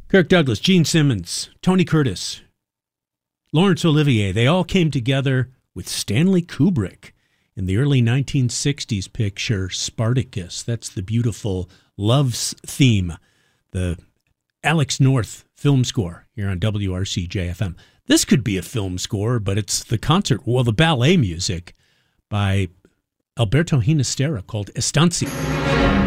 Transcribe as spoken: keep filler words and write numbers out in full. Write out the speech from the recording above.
Kirk Douglas, Gene Simmons, Tony Curtis, Laurence Olivier, they all came together with Stanley Kubrick in the early nineteen sixties picture Spartacus. That's the beautiful love theme, the Alex North film score here on W R C J F M. This could be a film score, but it's the concert, well, the ballet music by Alberto Ginastera called Estancia.